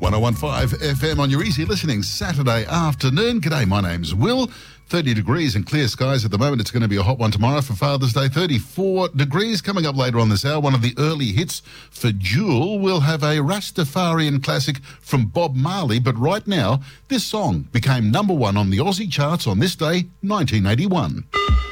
101.5 FM on your easy listening Saturday afternoon. G'day, my name's Will. 30 degrees and clear skies at the moment. It's going to be a hot one tomorrow for Father's Day. 34 degrees coming up later on this hour. One of the early hits for Jewel. We'll have a Rastafarian classic from Bob Marley. But right now, this song became number one on the Aussie charts on this day, 1981.